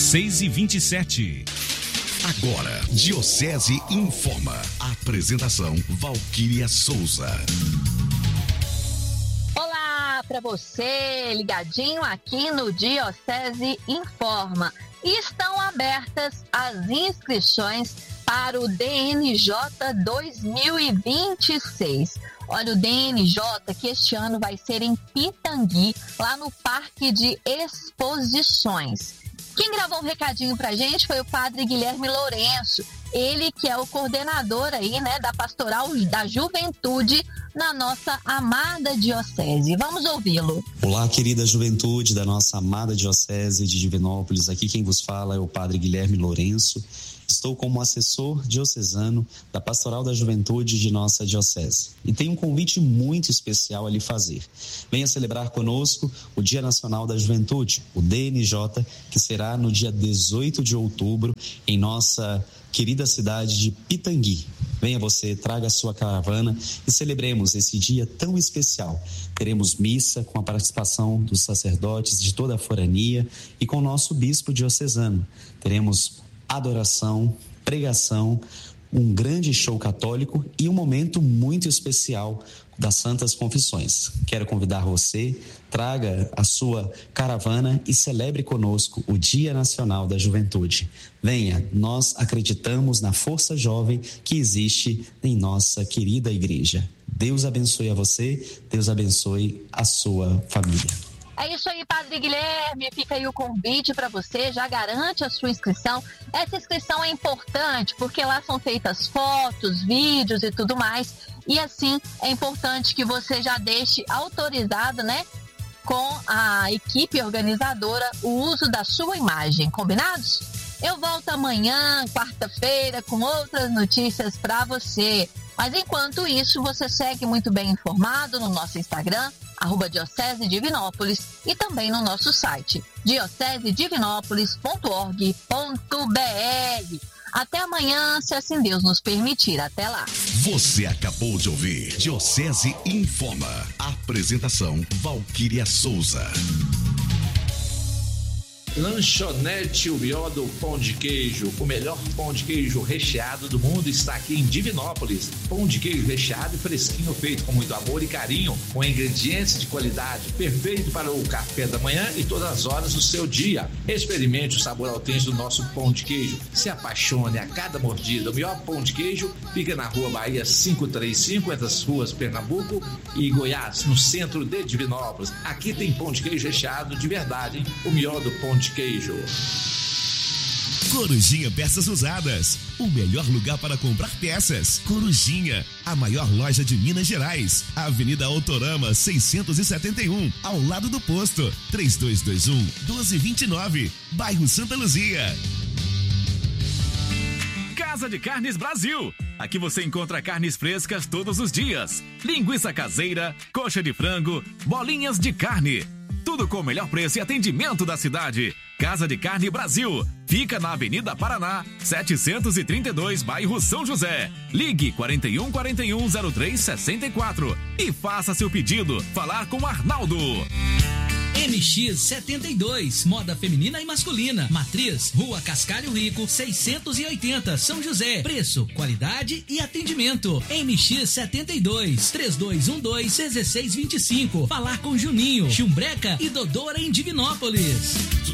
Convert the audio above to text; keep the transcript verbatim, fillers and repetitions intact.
seis e vinte e sete. Agora, Diocese informa. Apresentação Valquíria Souza. Olá para você, ligadinho aqui no Diocese Informa. E estão abertas as inscrições para o D N J dois mil e vinte e seis. Olha, o D N J que este ano vai ser em Pitangui, lá no Parque de Exposições. Quem gravou um recadinho pra gente foi o padre Guilherme Lourenço, ele que é o coordenador aí, né, da Pastoral da Juventude na nossa amada diocese. Vamos ouvi-lo. Olá, querida juventude da nossa amada diocese de Divinópolis. Aqui quem vos fala é o padre Guilherme Lourenço. Estou como assessor diocesano da Pastoral da Juventude de nossa diocese. E tenho um convite muito especial a lhe fazer. Venha celebrar conosco o Dia Nacional da Juventude, o D N J, que será no dia dezoito de outubro, em nossa querida cidade de Pitangui. Venha você, traga a sua caravana e celebremos esse dia tão especial. Teremos missa com a participação dos sacerdotes de toda a forania e com o nosso bispo diocesano. Teremos adoração, pregação, um grande show católico e um momento muito especial das Santas Confissões. Quero convidar você, traga a sua caravana e celebre conosco o Dia Nacional da Juventude. Venha, nós acreditamos na força jovem que existe em nossa querida igreja. Deus abençoe a você, Deus abençoe a sua família. É isso aí, Padre Guilherme, fica aí o convite para você, já garante a sua inscrição. Essa inscrição é importante porque lá são feitas fotos, vídeos e tudo mais, e assim é importante que você já deixe autorizado, né, com a equipe organizadora o uso da sua imagem, combinados? Eu volto amanhã, quarta-feira, com outras notícias para você. Mas enquanto isso, você segue muito bem informado no nosso Instagram, arroba Diocese Divinópolis, e também no nosso site, diocese divinópolis ponto org ponto br. Até amanhã, se assim Deus nos permitir. Até lá. Você acabou de ouvir Diocese Informa. Apresentação Valquíria Souza. Lanchonete O Miodo Pão de Queijo, o melhor pão de queijo recheado do mundo está aqui em Divinópolis. Pão de queijo recheado e fresquinho, feito com muito amor e carinho, com ingredientes de qualidade, perfeito para o café da manhã e todas as horas do seu dia. Experimente o sabor autêntico do nosso pão de queijo. Se apaixone a cada mordida. O melhor pão de queijo fica na Rua Bahia quinhentos e trinta e cinco, entre as ruas Pernambuco e Goiás, no centro de Divinópolis. Aqui tem pão de queijo recheado de verdade, hein? O melhor do pão de queijo. Corujinha Peças Usadas, o melhor lugar para comprar peças. Corujinha, a maior loja de Minas Gerais, Avenida Autorama seiscentos e setenta e um, ao lado do posto, três dois dois um, um dois dois nove, bairro Santa Luzia. Casa de Carnes Brasil. Aqui você encontra carnes frescas todos os dias. Linguiça caseira, coxa de frango, bolinhas de carne. Tudo com o melhor preço e atendimento da cidade. Casa de Carne Brasil. Fica na Avenida Paraná, setecentos e trinta e dois, bairro São José. Ligue quarenta e um, quarenta e um, zero três, sessenta e quatro e faça seu pedido. Falar com Arnaldo. M X setenta e dois, moda feminina e masculina. Matriz, Rua Cascalho Rico, seiscentos e oitenta, São José. Preço, qualidade e atendimento. M X setenta e dois, três dois um dois, um seis dois cinco. Falar com Juninho, Chumbreca e Dodora em Divinópolis.